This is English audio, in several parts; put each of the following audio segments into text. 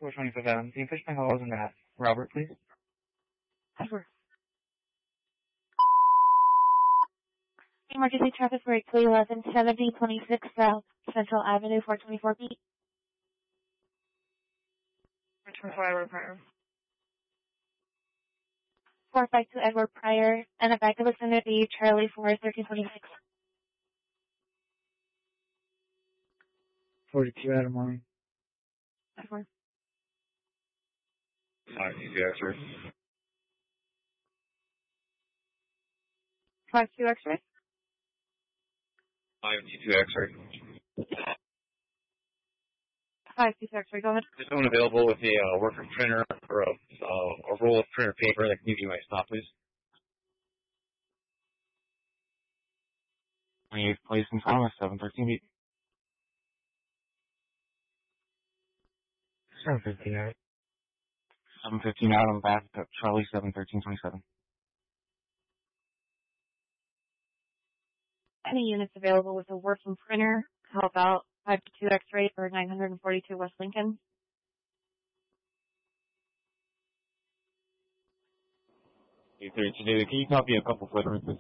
425 Adam. Can you push my calls on that? Robert, please. Sure. Emergency traffic for 31170 26 South Central Avenue, 424 feet. 425 Pryor. 452 Edward Pryor, and a backup vicinity Charlie for 1326. 42 Adam Morning. Edward. 52 X-ray. 52 X-ray. 52 X-ray. 52 X-ray, go ahead. Is someone available with a worker printer or a roll of printer paper that can give you my stop, please? 28th place in Thomas, 713 feet. 715 out. 715 out on back at Charlie, 71327. Any units available with a working printer, help out 52 X-ray for 942 West Lincoln. Can you copy a couple footprints?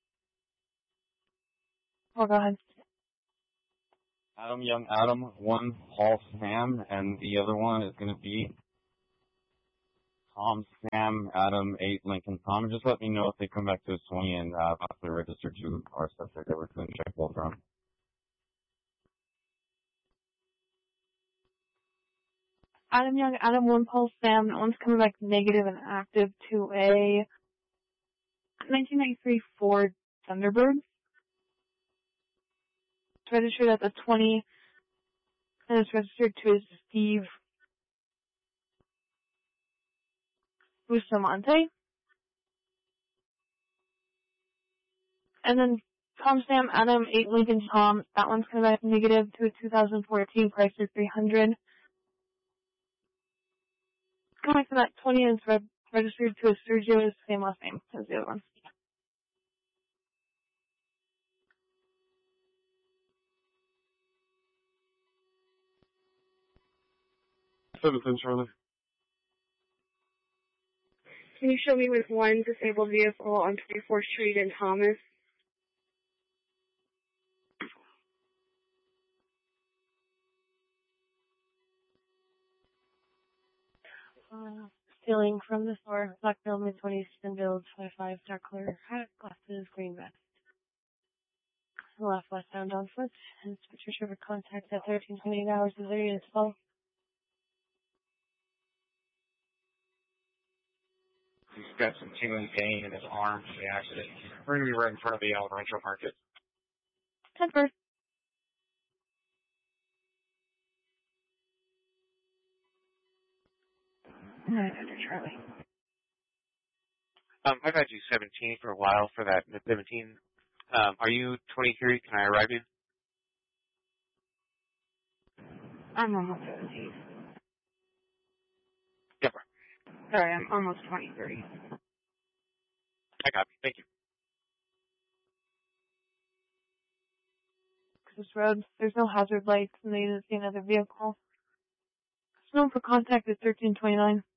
Oh, go ahead. Adam Young Adam, 1 Paul Sam, and the other one is going to be Tom Sam Adam 8 Lincoln Tom. Just let me know if they come back to a 20 and possibly register to our subject that we're going to check both from. Adam Young, Adam 1 Paul Sam, that one's coming back negative and active to a 1993 Ford Thunderbird. It's registered at the 20, and it's registered to Steve Bustamante. And then Tom Sam Adam 8 Lincoln Tom, that one's coming back negative to a 2014 price of $300. Coming to that 20 and it's registered to a Sergio, same last name as the other one. Charlie. Can you show me with one disabled vehicle on 24th Street in Thomas? Stealing from the store, black bill, mid-20s, thin build, 25, dark color, hat, glasses, green vest. Left westbound on foot, and Patricia for contact at 1328 hours of 30 minutes slow. He's got some tingling pain in his arm from the accident. We're going to be right in front of the Rancho Market. 10-4. Dr. Charlie. I've had you 17 for a while for that 17. Are you 23? Can I arrive you? I'm almost 17. Yep. Sorry, I'm almost 23. I got you. Thank you. This road, there's no hazard lights, and they didn't see another vehicle. Known for contact at 1329.